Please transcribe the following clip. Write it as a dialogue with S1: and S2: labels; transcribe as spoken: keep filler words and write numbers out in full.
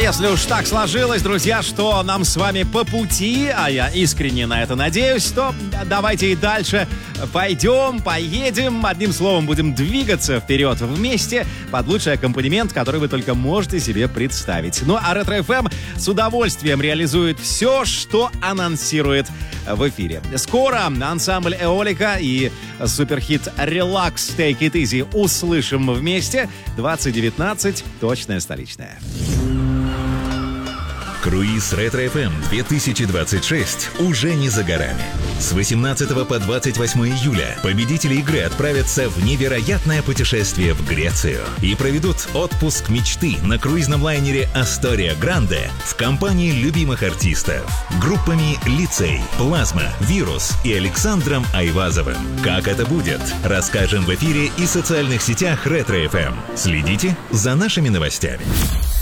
S1: если уж так сложилось, друзья, что нам с вами по пути, а я искренне на это надеюсь, то давайте и дальше пойдем, поедем. Одним словом, будем двигаться вперед вместе под лучший аккомпанемент, который вы только можете себе представить. Ну а Ретро эф эм с удовольствием реализует все, что анонсирует в эфире. Скоро ансамбль Эолика и суперхит Relax Take It Easy услышим вместе. двадцать девятнадцать, точная столичная.
S2: Круиз Ретро эф эм две тысячи двадцать шесть уже не за горами. С восемнадцатого по двадцать восьмое июля победители игры отправятся в невероятное путешествие в Грецию и проведут отпуск мечты на круизном лайнере Astoria Grande в компании любимых артистов. Группами «Лицей», «Плазма», «Вирус» и Александром Айвазовым. Как это будет, расскажем в эфире и социальных сетях Ретро эф эм. Следите за нашими новостями.